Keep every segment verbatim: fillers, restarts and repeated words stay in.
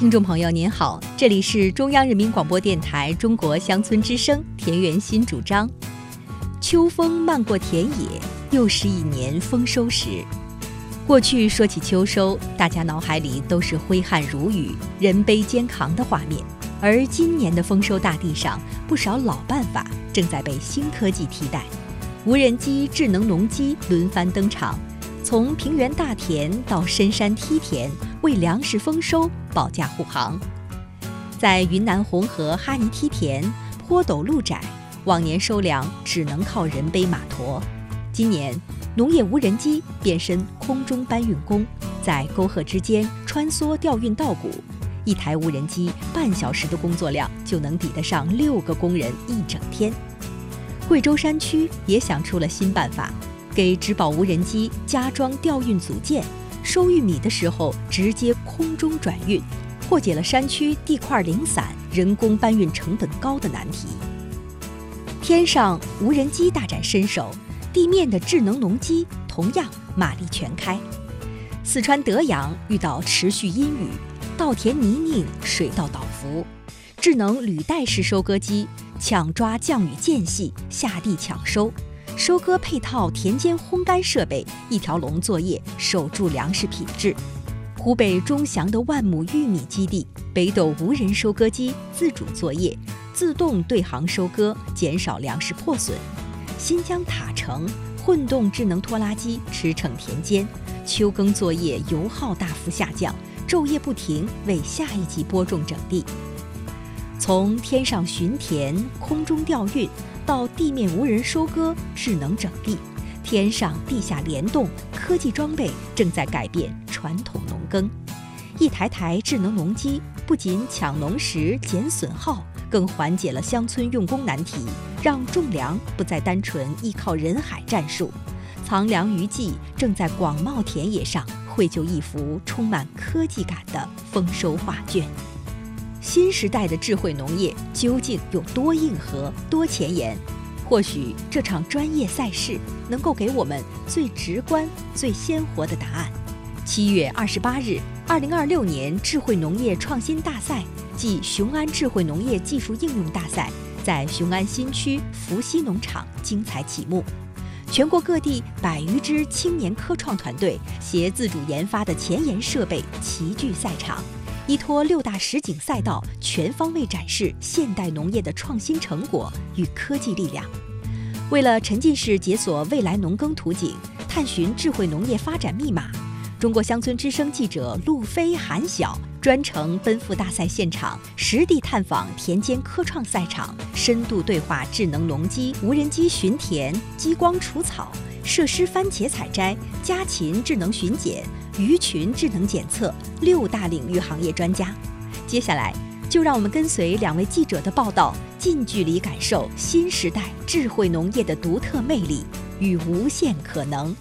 听众朋友您好，这里是中央人民广播电台中国乡村之声田园新主张。秋风漫过田野，又是一年丰收时。过去说起秋收，大家脑海里都是挥汗如雨、人背肩扛的画面。而今年的丰收大地上，不少老办法正在被新科技替代。无人机、智能农机轮番登场，从平原大田到深山梯田，为粮食丰收保驾护航。在云南红河哈尼梯田，坡陡路窄，往年收粮只能靠人背马驮。今年，农业无人机变身空中搬运工，在沟壑之间穿梭调运稻谷。一台无人机半小时的工作量就能抵得上六个工人一整天。贵州山区也想出了新办法，给植保无人机加装调运组件，收玉米的时候直接空中转运，破解了山区地块零散、人工搬运成本高的难题。天上无人机大展身手，地面的智能农机同样马力全开。四川德阳遇到持续阴雨，稻田泥泞，水稻倒伏，智能履带式收割机抢抓降雨间隙，下地抢收，收割配套田间烘干设备，一条龙作业，守住粮食品质。湖北钟祥的万亩玉米基地，北斗无人收割机自主作业，自动对行收割，减少粮食破损。新疆塔城混动智能拖拉机驰骋田间，秋耕作业油耗大幅下降，昼夜不停为下一季播种整地。从天上巡田、空中调运到地面无人收割、智能整地，天上地下联动，科技装备正在改变传统农耕。一台台智能农机不仅抢农时减损耗，更缓解了乡村用工难题，让种粮不再单纯依靠人海战术。藏粮于技正在广袤田野上绘就一幅充满科技感的丰收画卷。新时代的智慧农业究竟有多硬核、多前沿？或许这场专业赛事能够给我们最直观、最鲜活的答案。七月二十八日，二零二六年智慧农业创新大赛暨雄安智慧农业技术应用大赛在雄安新区伏羲农场精彩启幕。全国各地百余支青年科创团队携自主研发的前沿设备齐聚赛场，依托六大实景赛道，全方位展示现代农业的创新成果与科技力量。为了沉浸式解锁未来农耕图景，探寻智慧农业发展密码，中国乡村之声记者陆飞、韩晓专程奔赴大赛现场，实地探访田间科创赛场，深度对话智能农机、无人机巡田、激光除草、设施番茄采摘、家禽智能巡检、鱼群智能检测六大领域行业专家。接下来，就让我们跟随两位记者的报道，近距离感受新时代智慧农业的独特魅力与无限可能。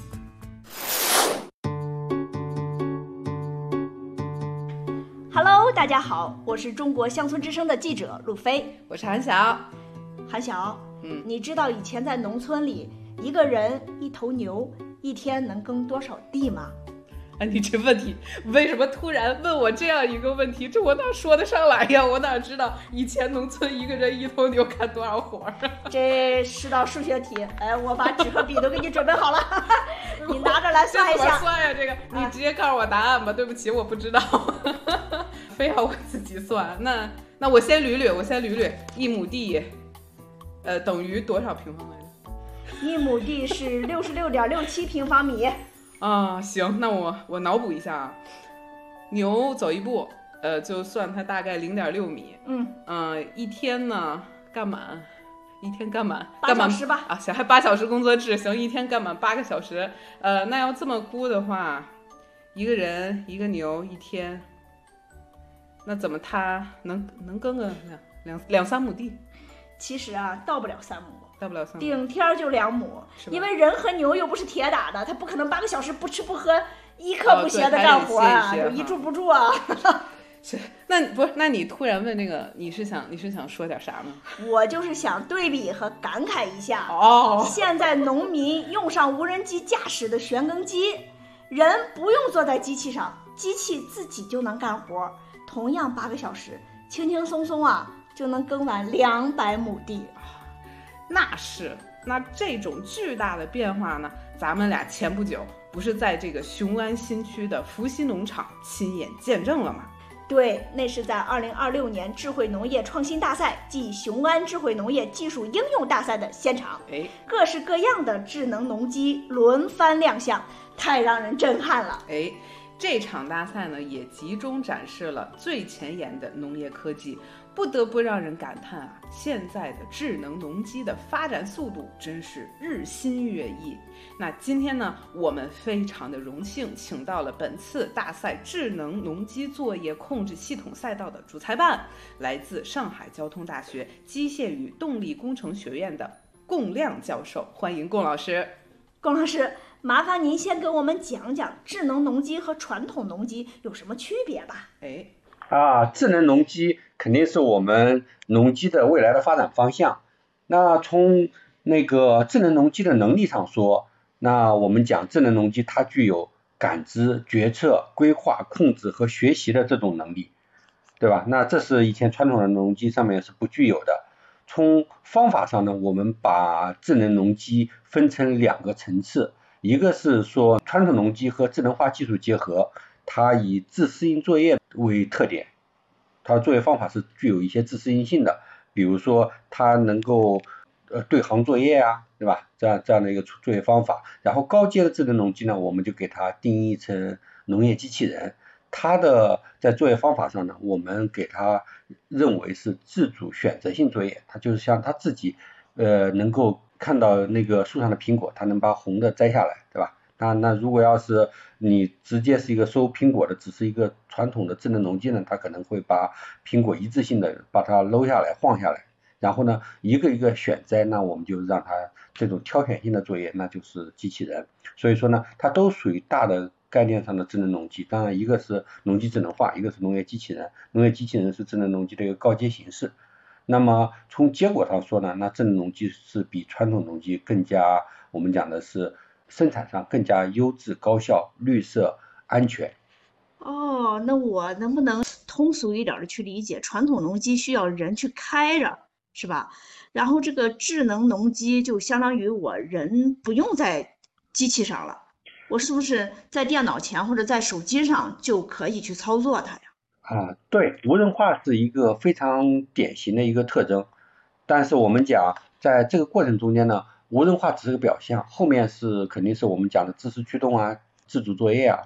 Hello， 大家好，我是中国乡村之声的记者陆飞， 我是韩晓。 韩晓， 嗯， 你知道以前在农村里，一个人一头牛一天能耕多少地吗？ 哎，你这问题为什么突然问我这样一个问题？这我哪说得上来呀？我哪知道以前农村一个人一头牛干多少活啊？ 这是道数学题，哎，我把纸和笔都给你准备好了，你拿着来算一下。 这怎么算呀？这个你直接告诉我答案吧。啊、对不起，我不知道，非要我自己算。那那我先捋捋，我先捋捋，一亩地，呃，等于多少平方来着？ 一亩地是六十六点六七平方米。 啊，行，那我我脑补一下啊，牛走一步，呃，就算它大概零点六米， 嗯嗯、呃，一天呢干满，一天干满八小时吧， 啊，行，还八小时工作制，行，一天干满八个小时，呃，那要这么估的话，一个人一个牛一天，那怎么他能能耕个两两两三亩地？ 其实啊，到不了三亩。 到不了三亩， 顶天就两亩，因为人和牛又不是铁打的，他不可能八个小时不吃不喝、一刻不歇的干活啊，就、哦、一住不住啊。 是，那不是？那你突然问这个，你是想你是想说点啥吗？ 我就是想对比和感慨一下哦， 现在农民用上无人机驾驶的旋耕机，人不用坐在机器上， 机器自己就能干活，同样八个小时，轻轻松松啊就能耕完两百亩地。 那是，那这种巨大的变化呢，咱们俩前不久不是在这个雄安新区的伏羲农场亲眼见证了吗？ 对，那是在二零二六年智慧农业创新大赛暨雄安智慧农业技术应用大赛的现场， 哎， 各式各样的智能农机轮番亮相，太让人震撼了。 哎，这场大赛呢，也集中展示了最前沿的农业科技，不得不让人感叹啊，现在的智能农机的发展速度真是日新月异。那今天呢，我们非常的荣幸，请到了本次大赛智能农机作业控制系统赛道的主裁判，来自上海交通大学机械与动力工程学院的龚亮教授，欢迎龚老师。 龚老师，麻烦您先给我们讲讲智能农机和传统农机有什么区别吧？ 哎， 啊，智能农机肯定是我们农机的未来的发展方向。那从那个智能农机的能力上说，那我们讲智能农机它具有感知、决策、规划、控制和学习的这种能力，对吧？那这是以前传统的农机上面是不具有的。从方法上呢，我们把智能农机分成两个层次，一个是说传统农机和智能化技术结合，它以自适应作业为特点，它的作业方法是具有一些自适应性的，比如说它能够呃对行作业啊，对吧？这样这样的一个作业方法。然后高阶的智能农机呢，我们就给它定义成农业机器人，它的在作业方法上呢，我们给它认为是自主选择性作业，它就是像它自己呃能够看到那个树上的苹果，它能把红的摘下来，对吧？那那如果要是你直接是一个收苹果的，只是一个传统的智能农机呢，它可能会把苹果一致性的把它搂下来晃下来，然后呢一个一个选摘，那我们就让它这种挑选性的作业，那就是机器人。所以说呢，它都属于大的概念上的智能农机，当然一个是农机智能化，一个是农业机器人，农业机器人是智能农机的一个高阶形式。那么从结果上说呢，那智能农机是比传统农机更加，我们讲的是生产上更加优质、高效、绿色、安全。 哦，那我能不能通俗一点的去理解，传统农机需要人去开着，是吧？然后这个智能农机就相当于我人不用在机器上了，我是不是在电脑前或者在手机上就可以去操作它呀？ 啊，对，无人化是一个非常典型的一个特征，但是我们讲在这个过程中间呢，无人化只是个表象，后面是肯定是我们讲的知识驱动啊、自主作业啊，